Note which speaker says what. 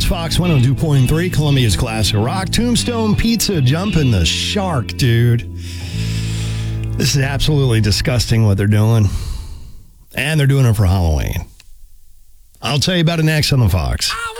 Speaker 1: It's Fox 102.3, Columbia's classic rock. Tombstone Pizza jumping the shark, dude. This is absolutely disgusting what they're doing. And they're doing it for Halloween. I'll tell you about it next on the Fox.
Speaker 2: Ow!